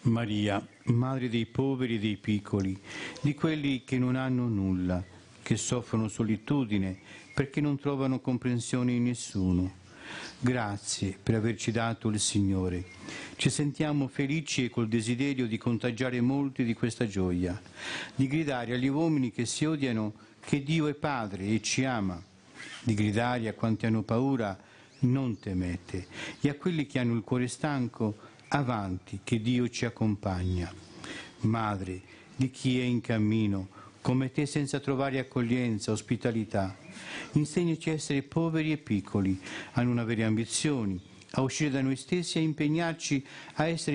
Maria, Madre dei poveri e dei piccoli, di quelli che non hanno nulla, che soffrono solitudine perché non trovano comprensione in nessuno. Grazie per averci dato il Signore. Ci sentiamo felici e col desiderio di contagiare molti di questa gioia, di gridare agli uomini che si odiano che Dio è Padre e ci ama, di gridare a quanti hanno paura: non temete, e a quelli che hanno il cuore stanco: avanti, che Dio ci accompagna. Madre di chi è in cammino, come te senza trovare accoglienza, ospitalità, insegnaci a essere poveri e piccoli, a non avere ambizioni, a uscire da noi stessi e a impegnarci a essere